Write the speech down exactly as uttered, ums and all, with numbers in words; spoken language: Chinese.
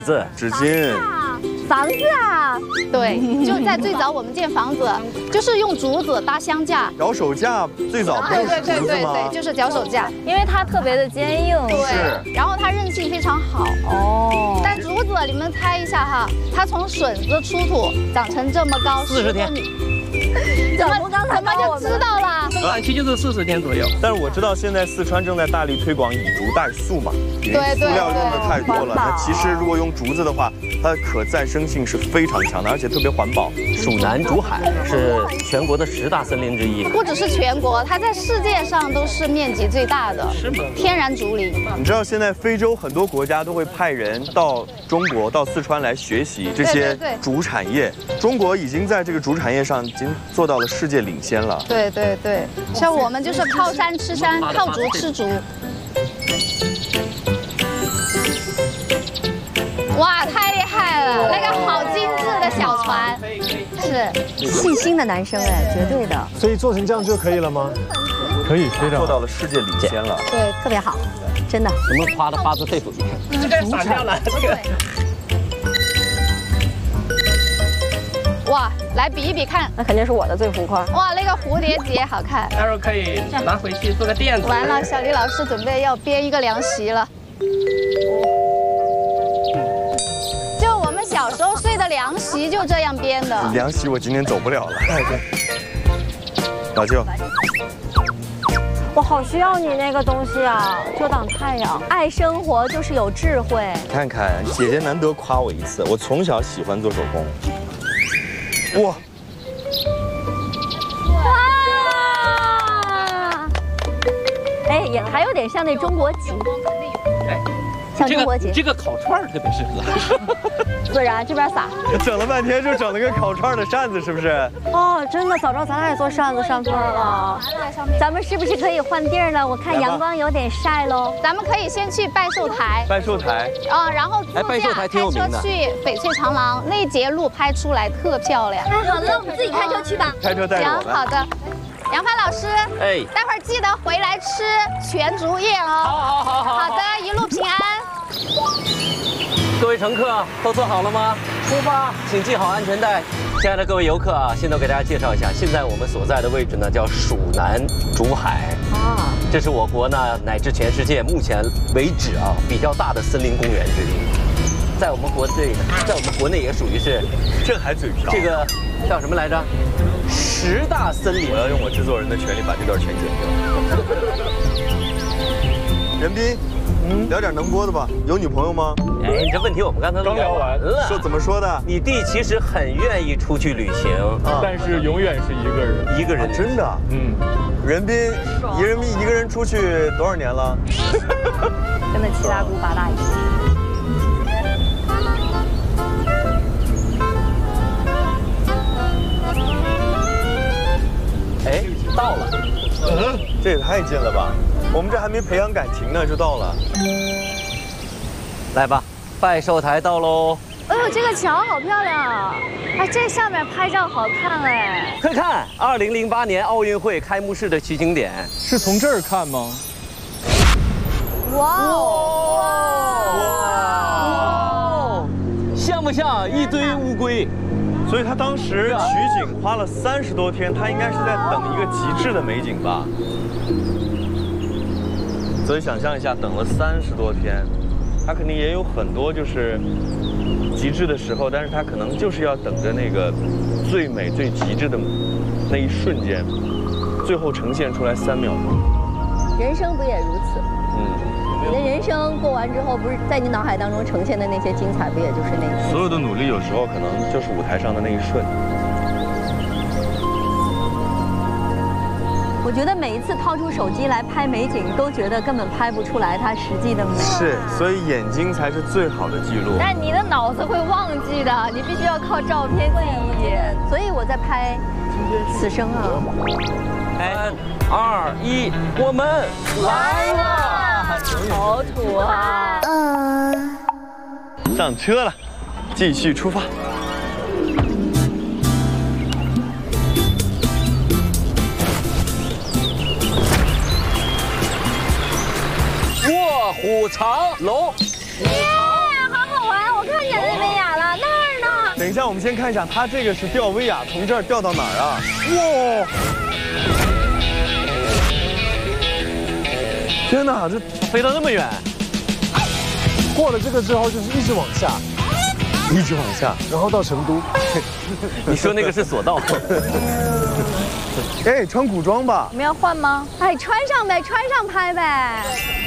子、 纸巾。 房子啊， 对，就在最早我们建房子，就是用竹子搭箱架。 脚手架最早不对是对对对竹子吗？ 对，就是脚手架。 因为它特别的坚硬。 对，然后它韧性非常好。 哦。 但竹子，你们猜一下哈，它从笋子出土长成这么高， 四十天。 怎么怎么就知道了？ 生长期就是四十天左右。 但是我知道现在四川正在大力推广以竹代塑嘛，因为对对塑料用的太多了。 环保那其实如果用竹子的话，它的可再生性是非常强的，而且特别环保。 蜀南竹海是全国的十大森林之一。 不只是全国，它在世界上都是面积最大的天然竹林。 你知道现在非洲很多国家都会派人到中国、到四川来学习这些竹产业。中国已经在这个竹产业上已经做到了世界领先了。 对对对，像我们就是靠山吃山，靠竹吃竹。哇，太厉害了！那个好精致的小船，是细心的男生哎，绝对的。 所以做成这样就可以了吗？可以，非常做到了世界领先了。 对，特别好，真的。 什么夸的发自肺腑？ 这个闪亮了，这个。 哇，来比一比看。 那肯定是我的最浮夸。 哇，那个蝴蝶结好看。 待会儿可以拿回去做个垫子。 完了，小李老师准备要编一个凉席了。就我们小时候睡的凉席就这样编的。 凉席我今天走不了了。老舅。 我好需要你那个东西啊，遮挡太阳。爱生活就是有智慧。 看看姐姐难得夸我一次，我从小喜欢做手工。哇！ 哇！哎，也还有点像那中国结， 哎， 像中国结。 这个烤串特别适合。 不然这边撒。 整了半天就整了个烤串的扇子，是不是？ 哦，真的，早知道咱俩也做扇子上座了。咱们是不是可以换地儿了？我看阳光有点晒喽。 咱们可以先去拜寿台。 拜寿台。 啊，然后哎，拜寿台挺有名的。 开车去翡翠长廊那节路拍出来特漂亮。 太好了，那我们自己开车去吧。 开车带我们。 行，好的。杨帆老师， 哎， 待会儿记得回来吃全竹叶哦。 好好好好。 好的，一路平安。 各位乘客都坐好了吗？出发，请系好安全带。亲爱的各位游客啊，现在我给大家介绍一下，现在我们所在的位置呢叫蜀南竹海啊，这是我国呢乃至全世界目前为止啊比较大的森林公园之一，在我们国内，在我们国内也属于是这还嘴瓢。 这个叫什么来着？十大森林。 我要用我制作人的权利把这段全剪掉。任斌。 嗯，聊点能播的吧。有女朋友吗？ 哎，你这问题我们刚才都聊完了。 说怎么说的？ 你弟其实很愿意出去旅行， 但是永远是一个人。 一个人， 真的。嗯，任斌，一人一个人出去多少年了？ 跟那七大姑八大姨。 哎，到了。 嗯，这也太近了吧！ 我们这还没培养感情呢，就到了。 来吧，拜寿台到喽！ 哎呦，这个桥好漂亮啊！哎，这上面拍照好看哎。 快看，二零零八年奥运会开幕式的取景点是从这儿看吗？ 哇哦！ 哇！像不像一堆乌龟？ 所以他当时取景花了三十多天，他应该是在等一个极致的美景吧。 所以想象一下，等了三十多天，他肯定也有很多就是极致的时候，但是他可能就是要等着那个最美、最极致的那一瞬间，最后呈现出来三秒钟。 人生不也如此？嗯，你的人生过完之后，不是在你脑海当中呈现的那些精彩，不也就是那些？ 所有的努力，有时候可能就是舞台上的那一瞬。 我觉得每一次掏出手机来拍美景，都觉得根本拍不出来它实际的美。 是，所以眼睛才是最好的记录。 但你的脑子会忘记的，你必须要靠照片记忆。所以我在拍此生啊。 三、二、一，我们来了！ 好土啊！ 嗯。上车了，继续出发。 卧虎藏龙， 耶，好好玩！我看等一下，我们先看一下，它这个是吊威亚，从这儿吊到哪儿啊？哇！天哪，这飞到那么远， 过了这个之后就是一直往下， 一直往下， 然后到成都。 你说那个是索道？ 哎，穿古装吧？ 我们要换吗？ 哎，穿上呗，穿上拍呗。